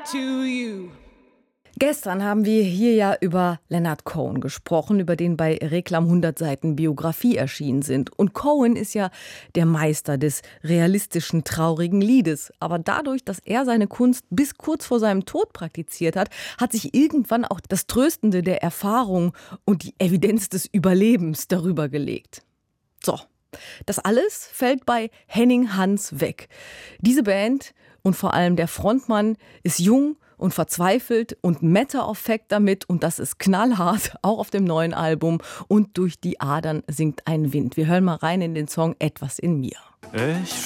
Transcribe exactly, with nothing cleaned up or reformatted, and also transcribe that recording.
to you. Gestern haben wir hier ja über Leonard Cohen gesprochen, über den bei Reklam hundert Seiten Biografie erschienen sind. Und Cohen ist ja der Meister des realistischen, traurigen Liedes. Aber dadurch, dass er seine Kunst bis kurz vor seinem Tod praktiziert hat, hat sich irgendwann auch das Tröstende der Erfahrung und die Evidenz des Überlebens darüber gelegt. So, das alles fällt bei Henning Hans weg. Diese Band und vor allem der Frontmann ist jung und verzweifelt und Matter of Fact damit, und das ist knallhart, auch auf dem neuen Album, und durch die Adern singt ein Wind. Wir hören mal rein in den Song Etwas in mir. Ich